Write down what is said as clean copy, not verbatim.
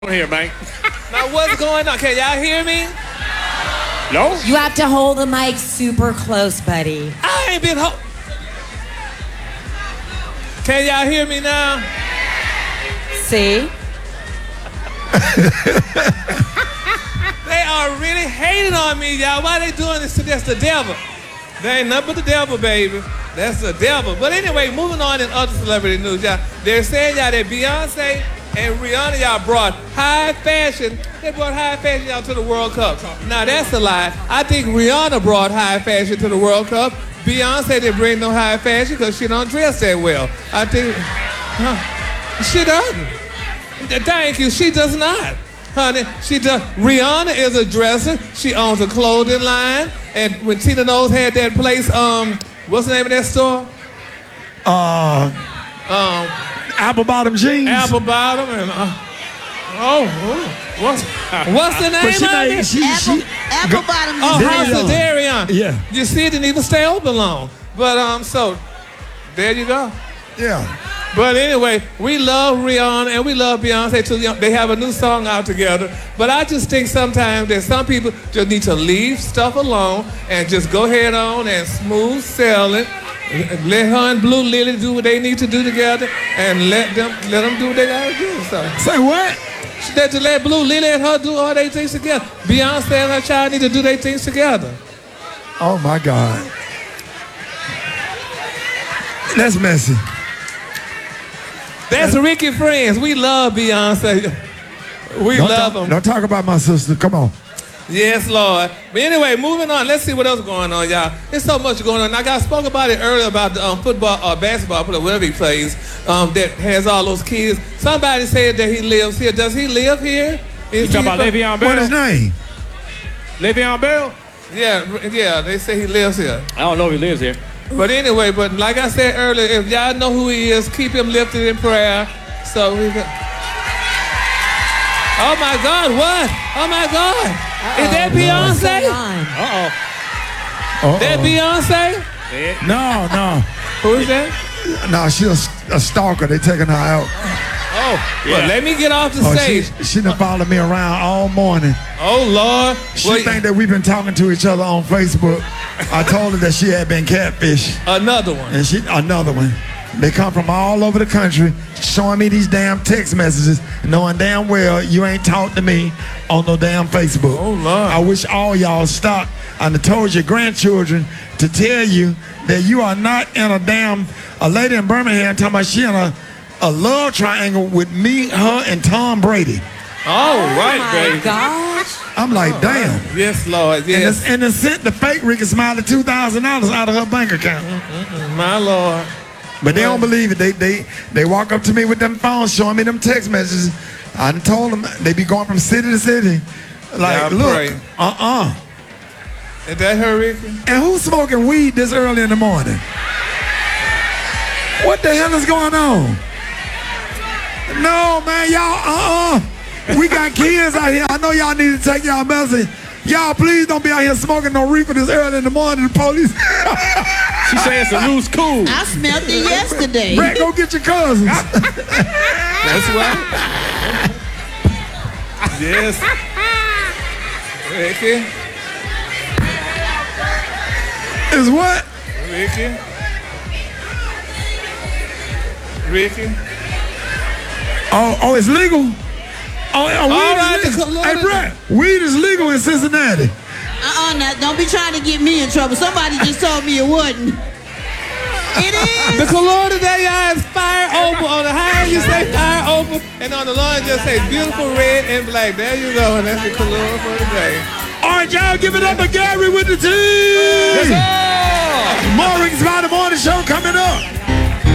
Here, man. Now what's going on? Can y'all hear me? No? You have to hold the mic super close, buddy. I ain't been Can y'all hear me now? See? They are really hating on me, y'all. Why they doing this to that's the devil? They ain't nothing but the devil, baby. That's the devil. But anyway, moving on in other celebrity news, y'all. They're saying, y'all, that Beyonce and Rihanna, y'all, brought high fashion. They brought high fashion, y'all, to the World Cup. Now, that's a lie. I think Rihanna brought high fashion to the World Cup. Beyonce didn't bring no high fashion because she don't dress that well. I think, she doesn't. Thank you, she does not. Honey, she does. Rihanna is a dresser. She owns a clothing line. And when Tina Knowles had that place, what's the name of that store? Apple Bottom Jeans. Apple Bottom and what's the name of it? Apple Bottom Jeans. Oh, House of Darion. Yeah. You see, it didn't even stay open long. But so there you go. Yeah. But anyway, we love Rihanna and we love Beyonce too. They have a new song out together. But I just think sometimes that some people just need to leave stuff alone and just go head on and smooth sailing. Let her and Blue Lily do what they need to do together and let them do what they gotta do. So. Say what? That to let Blue Lily and her do all their things together. Beyonce and her child need to do their things together. Oh my God. That's messy. That's Ricky Friends. We love Beyonce. We love them. Don't talk about my sister. Come on. Yes, Lord. But anyway, moving on. Let's see what else is going on, y'all. There's so much going on. I spoke about it earlier about the football or basketball, whatever he plays, that has all those kids. Somebody said that he lives here. Does he live here? You talking about Le'Veon Bell? What his name? Le'Veon Bell? Yeah, they say he lives here. I don't know if he lives here. But anyway, but like I said earlier, if y'all know who he is, keep him lifted in prayer. So we can... Oh my God, what? Oh my God. Is that Beyonce? That Beyonce? No. Who is that? No, she's a stalker. They taking her out. Oh, well, let me get off the stage. She done followed me around all morning. Oh, Lord. She think that we've been talking to each other on Facebook. I told her that she had been catfished. Another one. And another one. They come from all over the country showing me these damn text messages, knowing damn well you ain't talked to me on no damn Facebook. Oh, Lord. I wish all y'all stop. I done told your grandchildren to tell you that you are not in a lady in Birmingham talking about she in a love triangle with me, her, and Tom Brady. All right, baby. Oh, my gosh. I'm like, damn. Yes, Lord, yes. And then sent the fake Ricky Smiley $2,000 out of her bank account. My Lord. But they don't believe it. They walk up to me with them phones showing me them text messages. I done told them they be going from city to city. Like, look, Is that her, Ricky? And who's smoking weed this early in the morning? What the hell is going on? No, man, y'all, We got kids out here. I know y'all need to take y'all medicine. Y'all, please don't be out here smoking no reefer this early in the morning. The police. She said it's a loose cool. I smelled it yesterday. Brett, go get your cousins. That's right. Yes. Ricky. Is what? Ricky. Oh, it's legal? Oh, right, weed is legal. Hey, Brett, weed is legal in Cincinnati. Now, don't be trying to get me in trouble. Somebody just told me it wasn't. It is. The color today, y'all, is fire over. On the high end, you say fire over, and on the low end, just say beautiful red and black. There you go, and that's the color for today. All right, y'all, give it up to Gary with the team. Yes, sir. More Ricky Smiley Morning Show coming up.